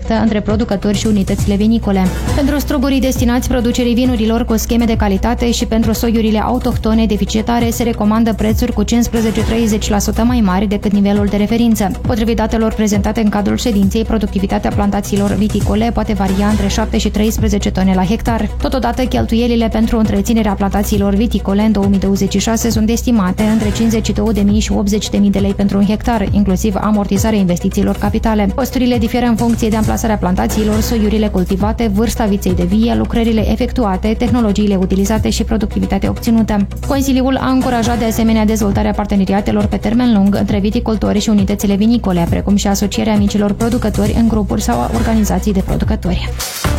directă între producători și unitățile vinicole. Pentru strugurii destinați producerii vinurilor cu scheme de calitate și pentru soiurile autohtone deficitare se recomandă prețuri cu 15-30% mai mari decât nivelul de referință. Potrivit datelor prezentate în cadrul ședinței, productivitatea plantațiilor viticole poate varia între 7 și 13 tone la hectar. Totodată, cheltuielile pentru întreținerea plantațiilor viticole în 2026 sunt estimate între 52.000 și 80.000 de lei pentru un hectar, inclusiv amortizarea investițiilor capitale. Costurile diferă în funcție de amplasarea plantațiilor, soiurile cultivate, vârsta viței de vie, lucrările efectuate, tehnologiile utilizate și productivitatea obținută. Consiliul a încurajat de asemenea dezvoltarea parteneriatelor pe termen lung între viticultori și unitățile vinicole, precum și asocierea micilor producători în grupuri sau organizații de producători.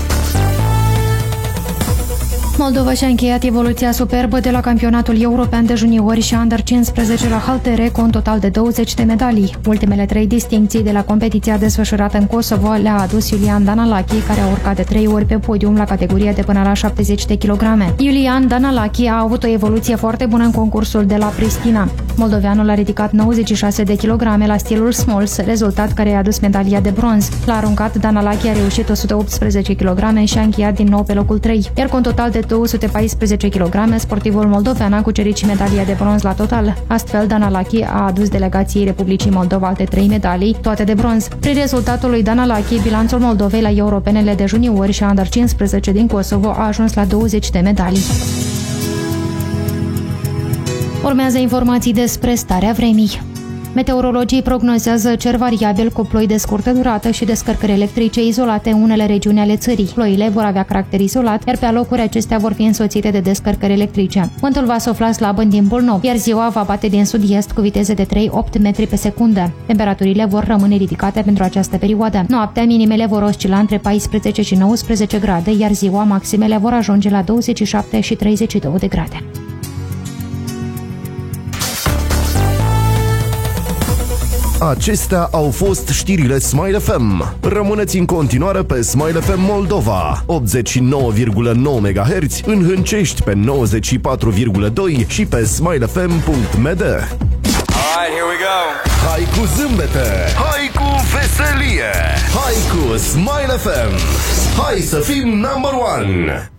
Moldova și-a încheiat evoluția superbă de la campionatul european de juniori și under 15 la haltere cu un total de 20 de medalii. Ultimele 3 distincții de la competiția desfășurată în Kosovo le-a adus Iulian Danalachi, care a urcat de 3 ori pe podium la categoria de până la 70 de kilograme. Iulian Danalachi a avut o evoluție foarte bună în concursul de la Pristina. Moldoveanul a ridicat 96 de kilograme la stilul Smalls, rezultat care i-a adus medalia de bronz. La aruncat, Danalachi a reușit 118 kg și a încheiat din nou pe locul 3, iar cu un total de 214 kg, sportivul moldovean a cucerit și medalia de bronz la total. Astfel, Danalachi a adus delegației Republicii Moldova alte 3 medalii, toate de bronz. Prin rezultatul lui Danalachi, bilanțul Moldovei la europenele de juniori și under 15 din Kosovo a ajuns la 20 de medalii. Urmează informații despre starea vremii. Meteorologii prognozează cer variabil cu ploi de scurtă durată și descărcări electrice izolate în unele regiuni ale țării. Ploile vor avea caracter izolat, iar pe alocuri acestea vor fi însoțite de descărcări electrice. Vântul va sufla slab în timpul nopții, iar ziua va bate din sud-est cu viteze de 3-8 metri pe secundă. Temperaturile vor rămâne ridicate pentru această perioadă. Noaptea, minimele vor oscila între 14 și 19 grade, iar ziua maximele vor ajunge la 27 și 32 de grade. Acestea au fost știrile Smile FM. Rămâneți în continuare pe Smile FM Moldova, 89,9 MHz, în Hâncești pe 94,2 și pe smilefm.md. Alright, here we go. Hai cu zâmbete, hai cu veselie, hai cu Smile FM. Hai să fim number one.